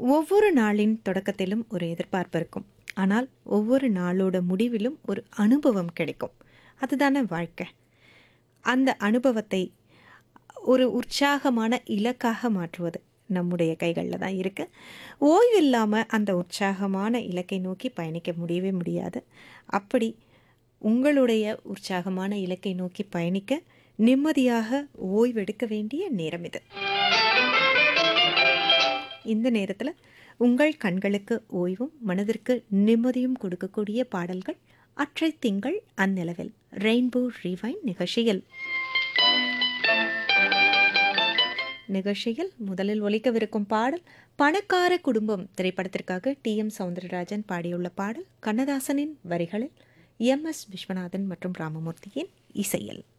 ஒவ்வொரு நாளின் தொடக்கத்திலும் ஒரு எதிர்பார்ப்பு இருக்கும். ஆனால் ஒவ்வொரு நாளோட முடிவிலும் ஒரு அனுபவம் கிடைக்கும். அதுதானே வாழ்க்கை. அந்த அனுபவத்தை ஒரு உற்சாகமான இலக்காக மாற்றுவது நம்முடைய கைகளில் தான் இருக்குது. ஓய்வில்லாமல் அந்த உற்சாகமான இலக்கை நோக்கி பயணிக்க முடியவே முடியாது. அப்படி உங்களுடைய உற்சாகமான இலக்கை நோக்கி பயணிக்க நிம்மதியாக ஓய்வெடுக்க வேண்டிய நேரம் இது. இந்த நேரத்தில் உங்கள் கண்களுக்கு ஓய்வும் மனதிற்கு நிம்மதியும் கொடுக்கக்கூடிய பாடல்கள் அற்றை திங்கள் அந்நிலவில் ரெயின்போ ரிவைன் நிகழ்ச்சியில் முதலில் ஒலிக்கவிருக்கும் பாடல் பணக்கார குடும்பம் திரைப்படத்திற்காக டி.எம். சௌந்தரராஜன் பாடியுள்ள பாடல் கண்ணதாசனின் வரிகளில் எம்.எஸ். விஸ்வநாதன் மற்றும் ராமமூர்த்தியின் இசையில்.